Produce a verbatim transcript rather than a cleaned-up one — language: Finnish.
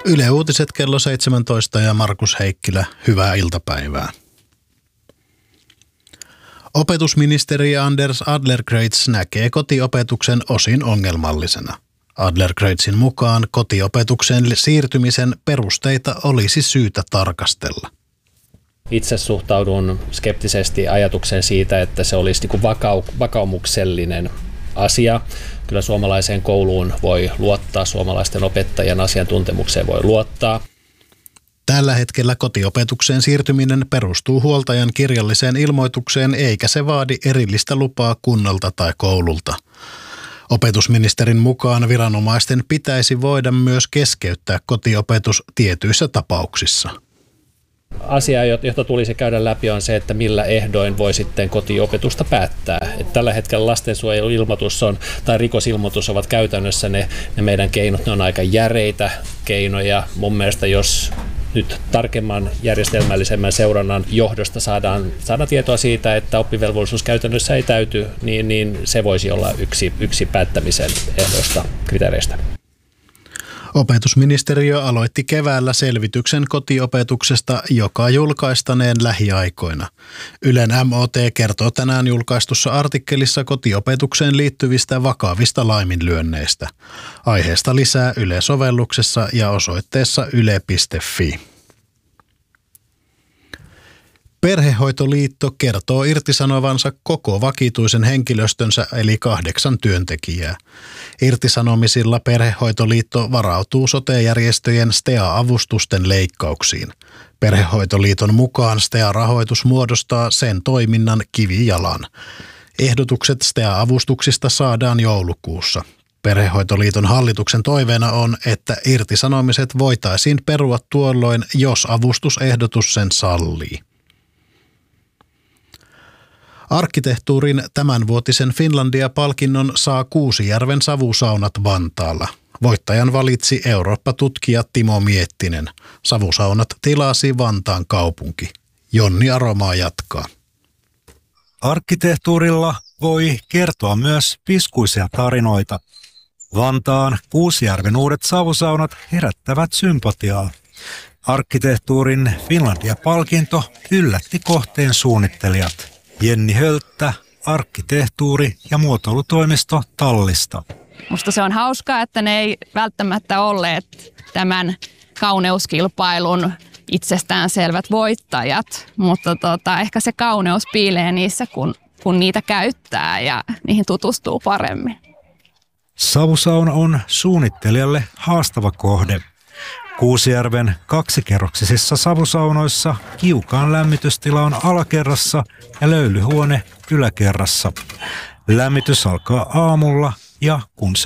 Yle Uutiset kello seitsemäntoista ja Markus Heikkilä, hyvää iltapäivää. Opetusministeri Anders Adlercreutz näkee kotiopetuksen osin ongelmallisena. Adlercreutzin mukaan kotiopetukseen siirtymisen perusteita olisi syytä tarkastella. Itse suhtaudun skeptisesti ajatukseen siitä, että se olisi niin kuin vakau- vakaumuksellinen asia. Kyllä suomalaiseen kouluun voi luottaa, suomalaisten opettajien asiantuntemukseen voi luottaa. Tällä hetkellä kotiopetukseen siirtyminen perustuu huoltajan kirjalliseen ilmoitukseen eikä se vaadi erillistä lupaa kunnalta tai koululta. Opetusministerin mukaan viranomaisten pitäisi voida myös keskeyttää kotiopetus tietyissä tapauksissa. Asia, jota tulisi käydä läpi, on se, että millä ehdoin voi sitten kotiopetusta päättää. Että tällä hetkellä lastensuojeluilmoitus on, tai rikosilmoitus ovat käytännössä ne, ne meidän keinot, ne on aika järeitä keinoja. Mun mielestä jos nyt tarkemman järjestelmällisemmän seurannan johdosta saadaan, saadaan tietoa siitä, että oppivelvollisuus käytännössä ei täyty, niin, niin se voisi olla yksi, yksi päättämisen ehdoista kriteereistä. Opetusministeriö aloitti keväällä selvityksen kotiopetuksesta, joka julkaistaneen lähiaikoina. Ylen M O T kertoo tänään julkaistussa artikkelissa kotiopetukseen liittyvistä vakavista laiminlyönneistä. Aiheesta lisää Yle-sovelluksessa ja osoitteessa yle piste fi. Perhehoitoliitto kertoo irtisanovansa koko vakituisen henkilöstönsä eli kahdeksan työntekijää. Irtisanomisilla Perhehoitoliitto varautuu sote-järjestöjen S T A-avustusten leikkauksiin. Perhehoitoliiton mukaan S T A-rahoitus muodostaa sen toiminnan kivijalan. Ehdotukset S T A-avustuksista saadaan joulukuussa. Perhehoitoliiton hallituksen toiveena on, että irtisanomiset voitaisiin perua tuolloin, jos avustusehdotus sen sallii. Arkkitehtuurin tämänvuotisen Finlandia-palkinnon saa Kuusijärven savusaunat Vantaalla. Voittajan valitsi Eurooppa-tutkija Timo Miettinen. Savusaunat tilasi Vantaan kaupunki. Jonni Aromaa jatkaa. Arkkitehtuurilla voi kertoa myös piskuisia tarinoita. Vantaan Kuusijärven uudet savusaunat herättävät sympatiaa. Arkkitehtuurin Finlandia-palkinto yllätti kohteen suunnittelijat. Jenni Hölttä, arkkitehtuuri- ja muotoilutoimisto Tallista. Musta se on hauskaa, että ne ei välttämättä olleet tämän kauneuskilpailun itsestäänselvät voittajat, mutta tota, ehkä se kauneus piilee niissä, kun, kun niitä käyttää ja niihin tutustuu paremmin. Savusauna on suunnittelijalle haastava kohde. Kuusijärven kaksikerroksisissa savusaunoissa kiukaan lämmitystila on alakerrassa ja löylyhuone yläkerrassa. Lämmitys alkaa aamulla ja kun se